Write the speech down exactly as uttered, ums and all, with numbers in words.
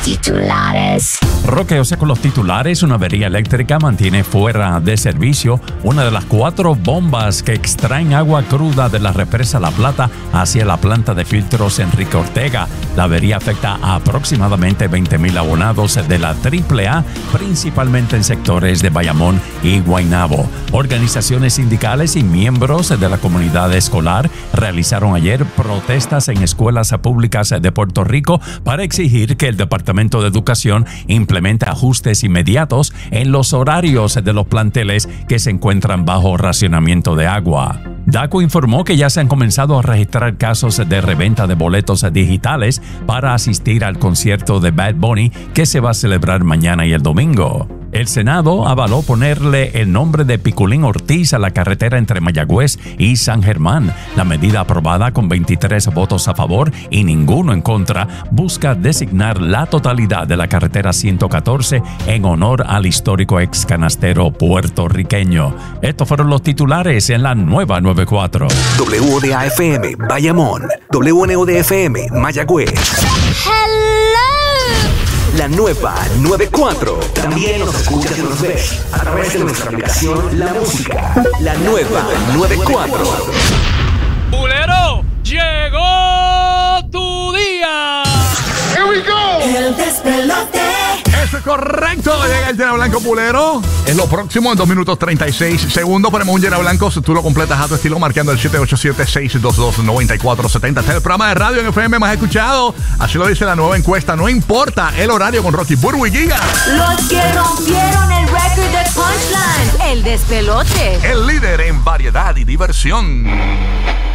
titulares. Roque José con los titulares. Una avería eléctrica mantiene fuera de servicio una de las cuatro bombas que extraen agua cruda de la represa La Plata hacia la planta de filtros Enrique Ortega. La avería afecta a aproximadamente veinte mil abonados de la triple A, principalmente en sectores de Bayamón y Guaynabo. Organizaciones sindicales y miembros de la comunidad escolar realizaron ayer protestas en escuelas públicas de Puerto Rico para exigir que el Departamento de Educación implemente ajustes inmediatos en los horarios de los planteles que se encuentran bajo racionamiento de agua. DACO informó que ya se han comenzado a registrar casos de reventa de boletos digitales para asistir al concierto de Bad Bunny que se va a celebrar mañana y el domingo. El Senado avaló ponerle el nombre de Piculín Ortiz a la carretera entre Mayagüez y San Germán. La medida, aprobada con veintitrés votos a favor y ninguno en contra, busca designar la totalidad de la carretera ciento catorce en honor al histórico ex canastero puertorriqueño. Estos fueron los titulares en la nueva noventa y cuatro. W O D A F M Bayamón, W N O D F M Mayagüez. Hello. La nueva noventa y cuatro. También nos escuchas y nos ves a través de nuestra aplicación La Música. La nueva noventa y cuatro. ¡Bulero! ¡Llegó tu día! ¡Here we go! El despelote. Eso es correcto. Llega el Llena Blanco Pulero. Es lo próximo en dos minutos treinta y seis segundos. Ponemos un Llena Blanco. Si tú lo completas a tu estilo, marcando el siete ocho siete, seis dos dos, nueve cuatro siete cero. Este es el programa de radio en F M más escuchado. Así lo dice la nueva encuesta. No importa el horario con Rocky Burbu y Giga. Los que rompieron el récord de Punchline. El despelote. El líder en variedad y diversión.